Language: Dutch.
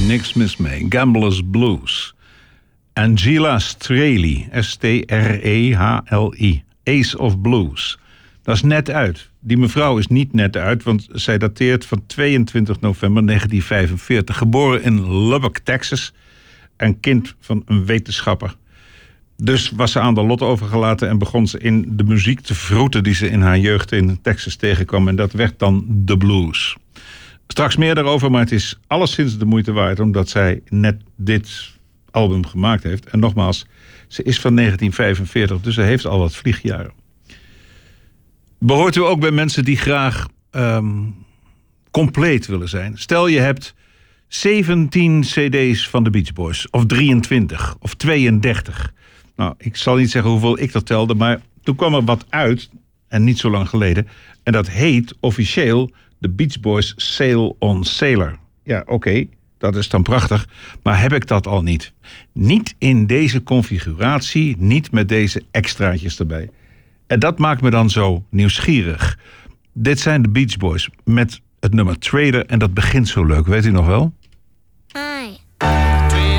niks mis mee. Gamblers Blues. Angela Strehli, Strehli, Ace of Blues. Dat is net uit. Die mevrouw is niet net uit, want zij dateert van 22 november 1945. Geboren in Lubbock, Texas. Een kind van een wetenschapper. Dus was ze aan de lot overgelaten en begon ze in de muziek te vroeten die ze in haar jeugd in Texas tegenkwam. En dat werd dan de blues. Straks meer daarover, maar het is alleszins de moeite waard, omdat zij net dit album gemaakt heeft. En nogmaals, ze is van 1945, dus ze heeft al wat vliegjaren. Behoort u ook bij mensen die graag compleet willen zijn? Stel je hebt 17 cd's van de Beach Boys, of 23, of 32. Nou, ik zal niet zeggen hoeveel ik dat telde, maar toen kwam er wat uit, en niet zo lang geleden. En dat heet officieel de Beach Boys Sail on Sailor. Ja, oké, dat is dan prachtig, maar heb ik dat al niet? Niet in deze configuratie, niet met deze extraatjes erbij. En dat maakt me dan zo nieuwsgierig. Dit zijn de Beach Boys met het nummer Trader en dat begint zo leuk, weet u nog wel?